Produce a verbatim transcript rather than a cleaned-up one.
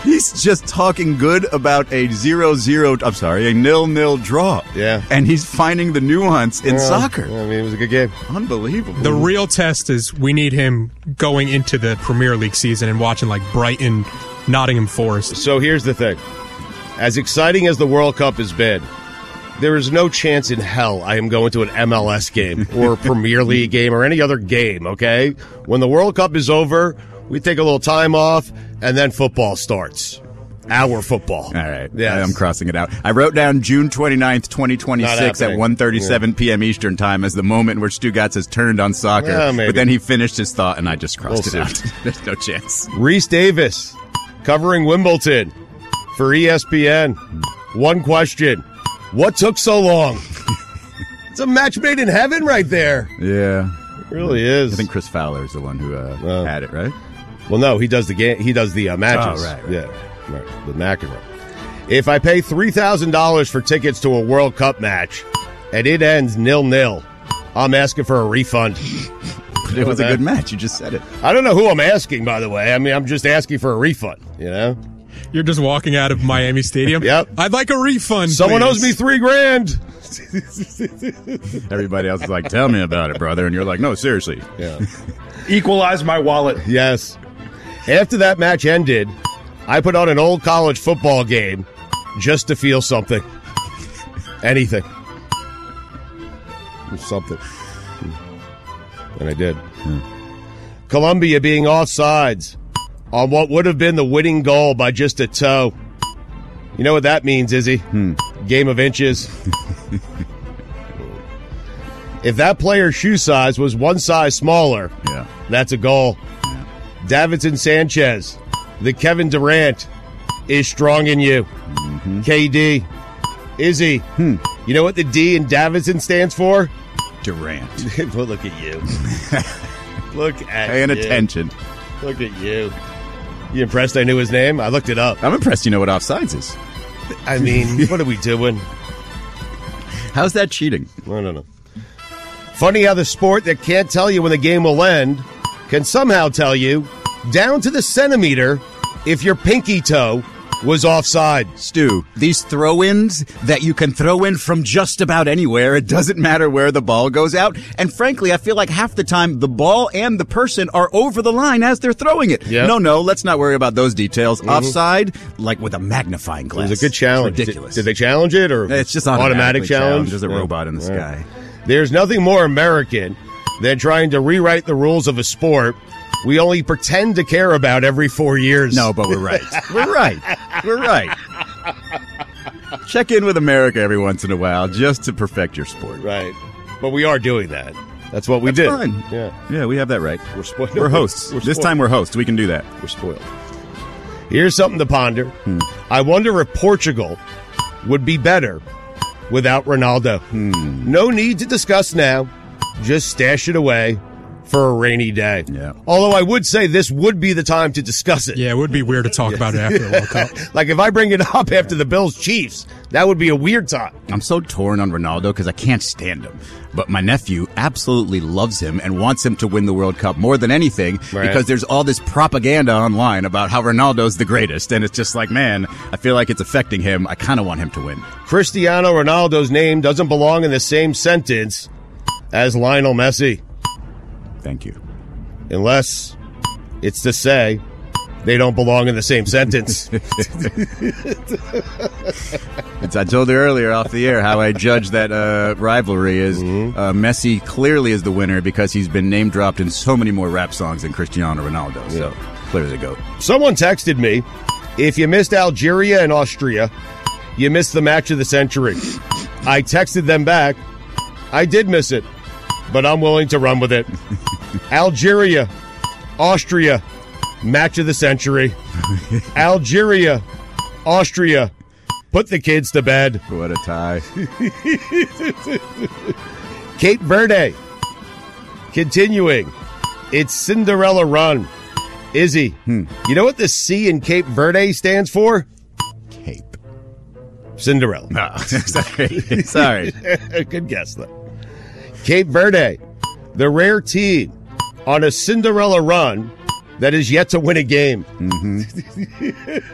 He's just talking good about a zero zero, I'm sorry, a nil-nil draw. Yeah. And he's finding the nuance in well, soccer. I mean, it was a good game. Unbelievable. The real test is we need him going into the Premier League season and watching like Brighton, Nottingham Forest. So here's the thing. As exciting as the World Cup has been, there is no chance in hell I am going to an M L S game or a Premier League game or any other game, okay? When the World Cup is over, we take a little time off, and then football starts. Our football. All right. Yes. I'm crossing it out. I wrote down June twenty-ninth, twenty twenty-six at one thirty-seven p.m. Eastern Time as the moment where Stugatz has turned on soccer. Yeah, maybe. But then he finished his thought, and I just crossed We'll it see. out. There's no chance. Reese Davis covering Wimbledon for E S P N. One question. What took so long? It's a match made in heaven right there. Yeah. It really is. I think Chris Fowler is the one who uh, Oh. had it, right? Well, no, he does the game. He does the uh, matches. Oh, right, right. Yeah, right. The McEnroe. If I pay three thousand dollars for tickets to a World Cup match and it ends nil-nil, I'm asking for a refund. But it was a good match. You just said it. I don't know who I'm asking, by the way. I mean, I'm just asking for a refund, you know? You're just walking out of Miami Stadium. Yep. I'd like a refund. Someone please. owes me three grand. Everybody else is like, tell me about it, brother. And you're like, no, seriously. Yeah. Equalize my wallet. Yes. After that match ended, I put on an old college football game just to feel something. Anything. Something. And I did. Hmm. Columbia being offsides on what would have been the winning goal by just a toe. You know what that means, Izzy? Hmm. Game of inches. If that player's shoe size was one size smaller, Yeah. that's a goal. Yeah. Davinson Sanchez, the Kevin Durant, is strong in you. Mm-hmm. K D. Izzy, Hmm. you know what the D in Davinson stands for? Durant. Well, look at you. Look at Paying you. attention. Look at you. You impressed I knew his name? I looked it up. I'm impressed you know what offsides is. I mean, what are we doing? How's that cheating? I don't know. Funny how the sport that can't tell you when the game will end can somehow tell you, down to the centimeter, if your pinky toe was offside. Stu, these throw-ins that you can throw in from just about anywhere, it doesn't matter where the ball goes out. And frankly, I feel like half the time the ball and the person are over the line as they're throwing it. Yep. No, no, let's not worry about those details. Mm-hmm. Offside, like with a magnifying glass. It was a good challenge. It's ridiculous. Did, did they challenge it or It's just automatic challenge? There's a Yeah. robot in the Yeah. sky. There's nothing more American than trying to rewrite the rules of a sport we only pretend to care about every four years. No, but we're right. We're right. We're right. Check in with America every once in a while just to perfect your sport. Right. But we are doing that. That's what we That's did. fine. Yeah. Yeah, we have that right. We're spoiled. We're hosts. We're this spoiled. time we're hosts. We can do that. We're spoiled. Here's something to ponder. Hmm. I wonder if Portugal would be better without Ronaldo. Hmm. No need to discuss now. Just stash it away for a rainy day. Yeah. Although I would say this would be the time to discuss it. Yeah, it would be weird to talk about it after the World Cup. Like if I bring it up after the Bills Chiefs, that would be a weird time. I'm so torn on Ronaldo because I can't stand him. But my nephew absolutely loves him and wants him to win the World Cup more than anything Right. because there's all this propaganda online about how Ronaldo's the greatest. And it's just like, man, I feel like it's affecting him. I kind of want him to win. Cristiano Ronaldo's name doesn't belong in the same sentence as Lionel Messi, Thank you. unless it's to say they don't belong in the same sentence. It's, I told you earlier off the air how I judge that uh, rivalry is Mm-hmm. uh, Messi clearly is the winner because he's been name dropped in so many more rap songs than Cristiano Ronaldo. So clearly the GOAT. Someone texted me, if you missed Algeria and Austria, you missed the match of the century. I texted them back, I did miss it, but I'm willing to run with it. Algeria, Austria, match of the century. Algeria, Austria, put the kids to bed. What a tie. Cape Verde, continuing its Cinderella run. Izzy, Hmm. you know what the C in Cape Verde stands for? Cape. Cinderella. Oh, sorry. Sorry. Good guess, though. Cape Verde, the rare team on a Cinderella run that is yet to win a game. Mm-hmm.